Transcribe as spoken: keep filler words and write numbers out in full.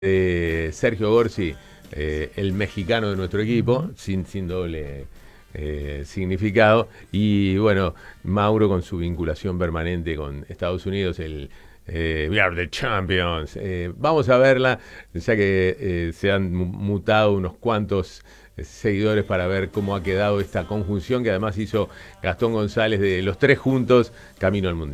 de Sergio Gorsi, eh, el mexicano de nuestro equipo, sin, sin doble eh, significado. Y bueno, Mauro con su vinculación permanente con Estados Unidos, el eh, We Are the Champions. Eh, vamos a verla, ya que eh, se han mutado unos cuantos eh, seguidores para ver cómo ha quedado esta conjunción que además hizo Gastón González de los tres juntos, Camino al Mundial.